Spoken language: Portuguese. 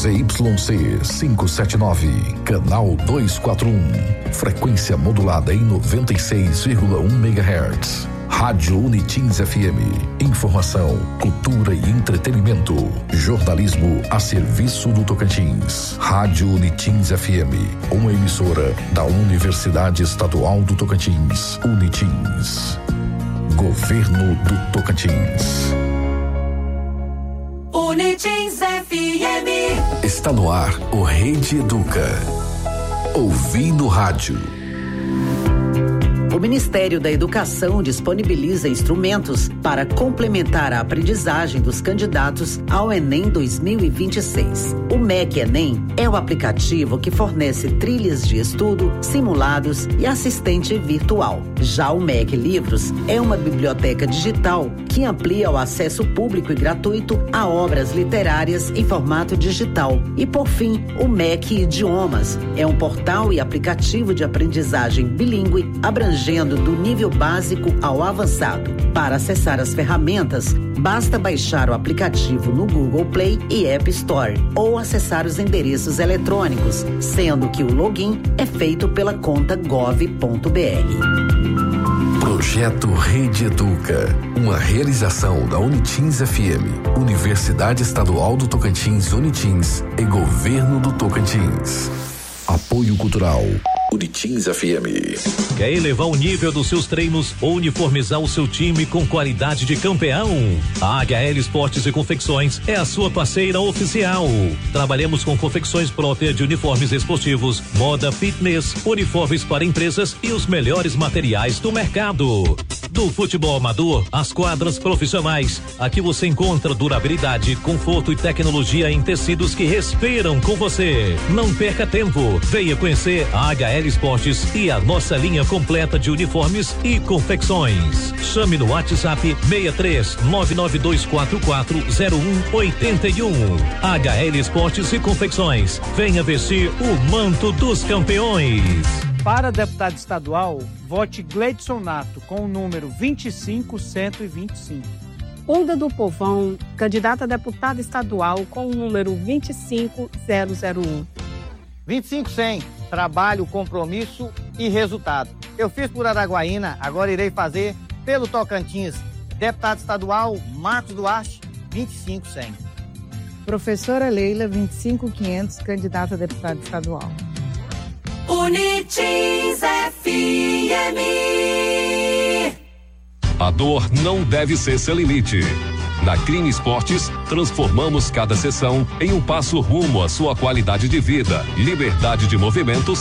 ZYC 579, canal 241, frequência modulada em 96,1 MHz. Rádio Unitins FM, informação, cultura e entretenimento, jornalismo a serviço do Tocantins. Rádio Unitins FM, uma emissora da Universidade Estadual do Tocantins, Unitins. Governo do Tocantins. Unitins FM. Está no ar o Rede Educa. Ouvi no rádio. O Ministério da Educação disponibiliza instrumentos para complementar a aprendizagem dos candidatos ao Enem 2026. O MEC Enem é o aplicativo que fornece trilhas de estudo, simulados e assistente virtual. Já o MEC Livros é uma biblioteca digital que amplia o acesso público e gratuito a obras literárias em formato digital. E, por fim, o MEC Idiomas é um portal e aplicativo de aprendizagem bilíngue abrangendo do nível básico ao avançado. Para acessar as ferramentas, basta baixar o aplicativo no Google Play e App Store ou acessar os endereços eletrônicos, sendo que o login é feito pela conta gov.br. Projeto Rede Educa, uma realização da Unitins FM, Universidade Estadual do Tocantins, Unitins e Governo do Tocantins. Apoio Cultural Unitins FM. Quer elevar o nível dos seus treinos ou uniformizar o seu time com qualidade de campeão? A HL Esportes e Confecções é a sua parceira oficial. Trabalhamos com confecções próprias de uniformes esportivos, moda fitness, uniformes para empresas e os melhores materiais do mercado. Do futebol amador às quadras profissionais, aqui você encontra durabilidade, conforto e tecnologia em tecidos que respiram com você. Não perca tempo, venha conhecer a HL Esportes e a nossa linha completa de uniformes e confecções. Chame no WhatsApp 63 992440181. HL Esportes e Confecções. Venha vestir o manto dos campeões. Para deputado estadual, vote Gleidson Nato com o número 25125. Hilda do Povão, candidata a deputada estadual com o número 25001. 25100, trabalho, compromisso e resultado. Eu fiz por Araguaína, agora irei fazer pelo Tocantins. Deputado estadual Marcos Duarte, 25100. Professora Leila, 25500, candidata a deputada estadual. Unitins FM. A dor não deve ser seu limite. Na Crine Esportes, transformamos cada sessão em um passo rumo à sua qualidade de vida, liberdade de movimentos